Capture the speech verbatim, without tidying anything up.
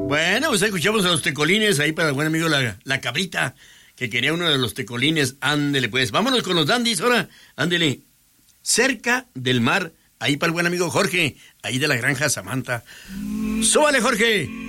Bueno, pues escuchamos a los tecolines ahí para el buen amigo la, la cabrita, que quería uno de los tecolines. Ándele pues, vámonos con los dandis ahora, ándele. Cerca del mar, ahí para el buen amigo Jorge, ahí de la granja Samantha. ¡Súbale, Jorge!